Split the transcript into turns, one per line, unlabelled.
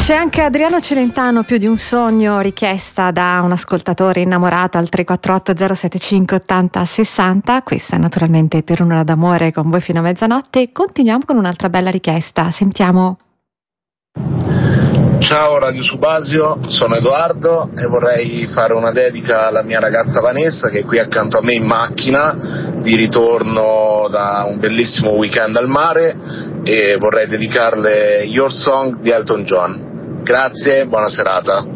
C'è anche Adriano Celentano, Più di un sogno, richiesta da un ascoltatore innamorato al 348 075 80 60. Questa naturalmente Per un'ora d'amore con voi fino a mezzanotte. Continuiamo con un'altra bella richiesta, sentiamo.
Ciao Radio Subasio, sono Edoardo e vorrei fare una dedica alla mia ragazza Vanessa, che è qui accanto a me in macchina di ritorno da un bellissimo weekend al mare, e vorrei dedicarle Your Song di Elton John. Grazie, buona serata.